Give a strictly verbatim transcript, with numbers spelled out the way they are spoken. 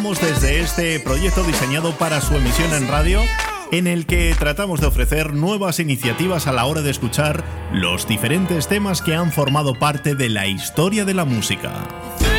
Desde este proyecto diseñado para su emisión en radio, en el que tratamos de ofrecer nuevas iniciativas a la hora de escuchar los diferentes temas que han formado parte de la historia de la música.